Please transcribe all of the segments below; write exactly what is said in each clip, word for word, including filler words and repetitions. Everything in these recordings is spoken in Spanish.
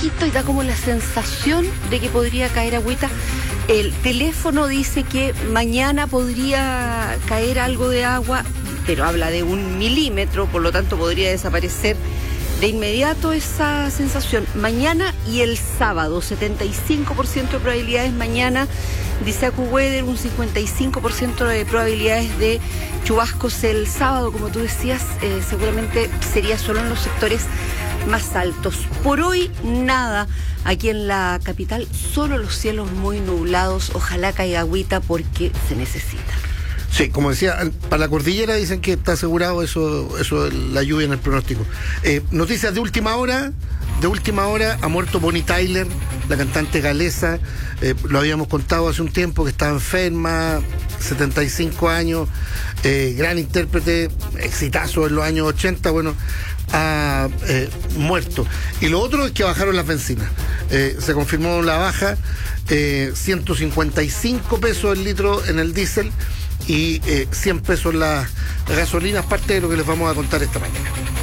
poquito y da como la sensación de que podría caer agüita. El teléfono dice que mañana podría caer algo de agua, pero habla de un milímetro, por lo tanto podría desaparecer de inmediato esa sensación. Mañana y el sábado, setenta y cinco por ciento de probabilidades mañana, dice AccuWeather, un cincuenta y cinco por ciento de probabilidades de chubascos el sábado. Como tú decías, eh, seguramente sería solo en los sectores más altos. Por hoy, nada. Aquí en la capital, solo los cielos muy nublados. Ojalá caiga agüita porque se necesita. Sí, como decía, para la cordillera dicen que está asegurado eso, eso la lluvia en el pronóstico. Eh, noticias de última hora. De última hora ha muerto Bonnie Tyler, la cantante galesa. Eh, lo habíamos contado hace un tiempo que estaba enferma, setenta y cinco años, eh, gran intérprete, exitazo en los años ochenta, bueno, ha eh, muerto. Y lo otro es que bajaron las bencinas. Eh, se confirmó la baja, eh, ciento cincuenta y cinco pesos el litro en el diésel y eh, cien pesos las gasolinas, parte de lo que les vamos a contar esta mañana.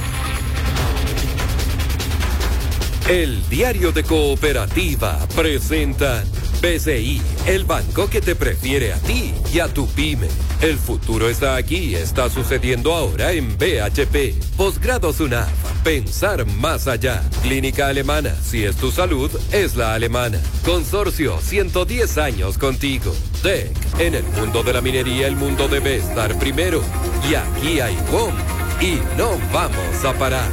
El Diario de Cooperativa presenta B C I, el banco que te prefiere a ti y a tu pyme. El futuro está aquí, está sucediendo ahora en B H P. Posgrado SUNAF, pensar más allá. Clínica Alemana, si es tu salud, es la alemana. Consorcio, ciento diez años contigo. D E C, en el mundo de la minería el mundo debe estar primero. Y aquí hay W O M y no vamos a parar.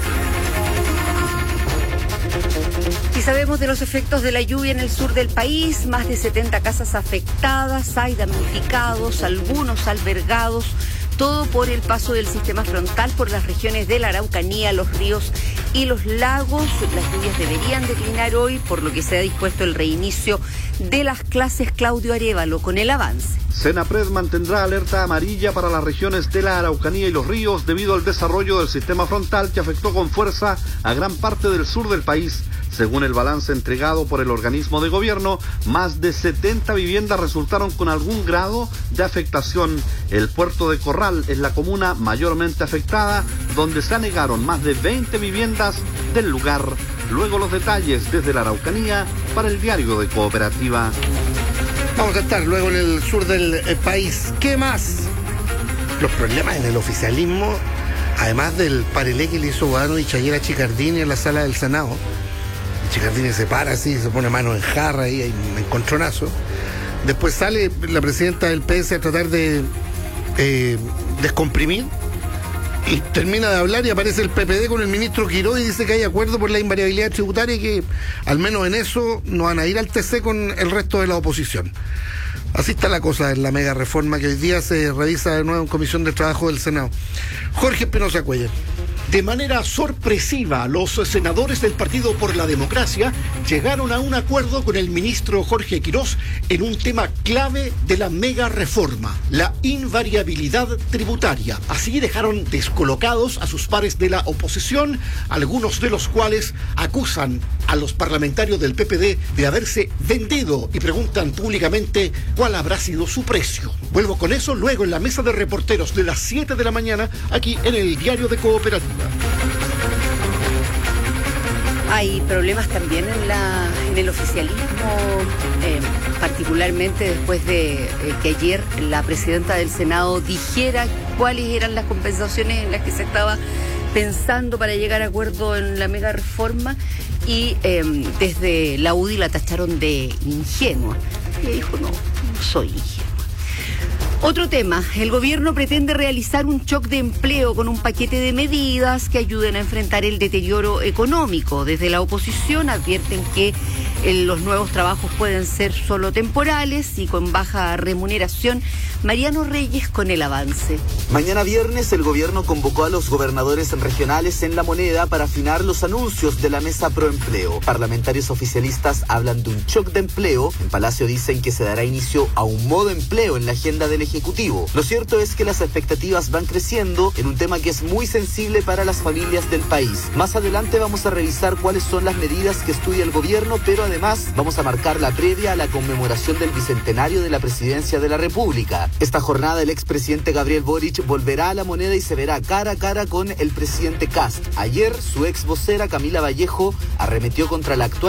Y sabemos de los efectos de la lluvia en el sur del país, más de setenta casas afectadas, hay damnificados, algunos albergados, todo por el paso del sistema frontal por las regiones de la Araucanía, los ríos y los lagos. Las lluvias deberían declinar hoy, por lo que se ha dispuesto el reinicio de las clases. Claudio Arévalo con el avance. Senapred mantendrá alerta amarilla para las regiones de la Araucanía y los ríos debido al desarrollo del sistema frontal que afectó con fuerza a gran parte del sur del país. Según el balance entregado por el organismo de gobierno, más de setenta viviendas resultaron con algún grado de afectación. El puerto de Corral es la comuna mayormente afectada, donde se anegaron más de veinte viviendas del lugar. Luego los detalles desde la Araucanía para el Diario de Cooperativa. Vamos a estar luego en el sur del eh, país. ¿Qué más? Los problemas en el oficialismo, además del parelé que le hizo Bodanovich ayer a Chicardini en la sala del Senado. Chicardini se para así, se pone mano en jarra y hay un encontronazo. Después sale la presidenta del P S a tratar de eh, descomprimir y termina de hablar y aparece el P P D con el ministro Quiró y dice que hay acuerdo por la invariabilidad tributaria y que al menos en eso no van a ir al T C con el resto de la oposición. Así está la cosa en la mega reforma que hoy día se revisa de nuevo en Comisión de Trabajo del Senado. Jorge Espinosa Cuellar. De manera sorpresiva, los senadores del Partido por la Democracia llegaron a un acuerdo con el ministro Jorge Quirós en un tema clave de la mega reforma, la invariabilidad tributaria. Así dejaron descolocados a sus pares de la oposición, algunos de los cuales acusan a los parlamentarios del P P D de haberse vendido y preguntan públicamente cuál habrá sido su precio. Vuelvo con eso luego en la mesa de reporteros de las siete de la mañana, aquí en el Diario de Cooperativa. Hay problemas también en la en el oficialismo, eh, particularmente después de eh, que ayer la presidenta del Senado dijera cuáles eran las compensaciones en las que se estaba pensando para llegar a acuerdo en la mega reforma y eh, desde la U D I la tacharon de ingenua. Y ella dijo, no, no soy ingenua. Otro tema, el gobierno pretende realizar un shock de empleo con un paquete de medidas que ayuden a enfrentar el deterioro económico. Desde la oposición advierten que eh, los nuevos trabajos pueden ser solo temporales y con baja remuneración. Mariano Reyes con el avance. Mañana viernes el gobierno convocó a los gobernadores regionales en La Moneda para afinar los anuncios de la mesa Proempleo. Parlamentarios oficialistas hablan de un shock de empleo. En Palacio dicen que se dará inicio a un modo empleo en la agenda del Ejecutivo. Lo cierto es que las expectativas van creciendo en un tema que es muy sensible para las familias del país. Más adelante vamos a revisar cuáles son las medidas que estudia el gobierno, pero además vamos a marcar la previa a la conmemoración del bicentenario de la presidencia de la República. Esta jornada el expresidente Gabriel Boric volverá a La Moneda y se verá cara a cara con el presidente Kast. Ayer su ex vocera Camila Vallejo arremetió contra la actual